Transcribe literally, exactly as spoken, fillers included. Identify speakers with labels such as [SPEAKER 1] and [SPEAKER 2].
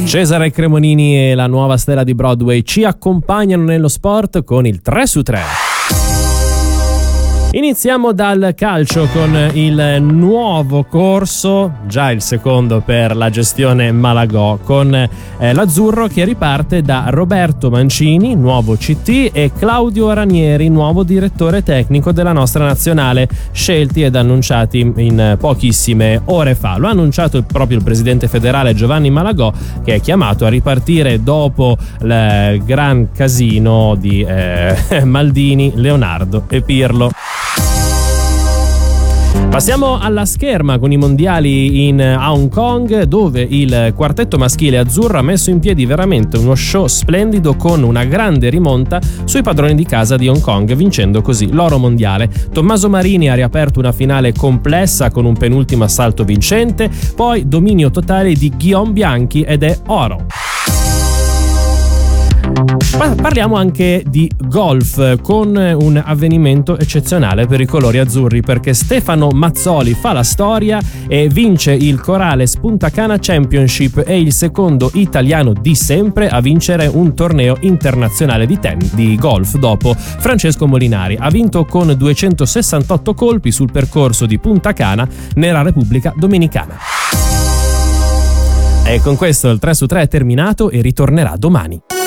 [SPEAKER 1] Cesare Cremonini e la nuova stella di Broadway ci accompagnano nello sport con il tre su tre. Iniziamo dal calcio con il nuovo corso, già il secondo per la gestione Malagò, con eh, l'azzurro che riparte da Roberto Mancini, nuovo C T, e Claudio Ranieri, nuovo direttore tecnico della nostra nazionale, scelti ed annunciati in pochissime ore fa. Lo ha annunciato proprio il presidente federale Giovanni Malagò, che è chiamato a ripartire dopo il gran casino di eh, Maldini, Leonardo e Pirlo. Passiamo alla scherma con i mondiali in Hong Kong, dove il quartetto maschile azzurro ha messo in piedi veramente uno show splendido con una grande rimonta sui padroni di casa di Hong Kong, vincendo così l'oro mondiale. Tommaso Marini ha riaperto una finale complessa con un penultimo assalto vincente, poi dominio totale di Guillaume Bianchi ed è oro. Parliamo anche di golf, con un avvenimento eccezionale per i colori azzurri, perché Stefano Mazzoli fa la storia e vince il Corales Punta Cana Championship, è il secondo italiano di sempre a vincere un torneo internazionale di tennis, di golf, dopo Francesco Molinari. Ha vinto con duecentosessantotto colpi sul percorso di Punta Cana nella Repubblica Dominicana. E con questo il tre su tre è terminato e ritornerà domani.